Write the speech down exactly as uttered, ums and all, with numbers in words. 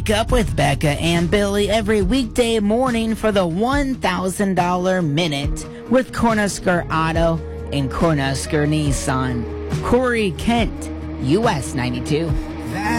Wake up with Becca and Billy every weekday morning for the one thousand dollars Minute with Cornhusker Auto and Cornhusker Nissan. Corey Kent, U S ninety-two.